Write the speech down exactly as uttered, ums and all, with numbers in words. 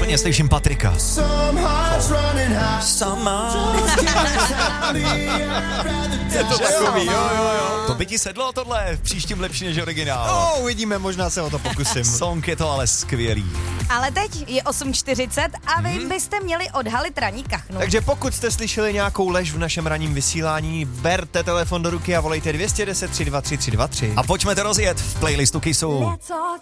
Hodně slyším Patrika. Sama. Je to takový, jo, jo, jo. To by ti sedlo tohle v příštím lepší než originál. No, uvidíme, možná se o to pokusím. Song je to ale skvělý. Ale teď je osm čtyřicet a vy hmm. byste měli odhalit ranní kachnu. Takže pokud jste slyšeli nějakou lež v našem ranním vysílání, berte telefon do ruky a volejte dvě jedna deset tři dva tři tři dva tři. A pojďme to rozjet v playlistu Kissu.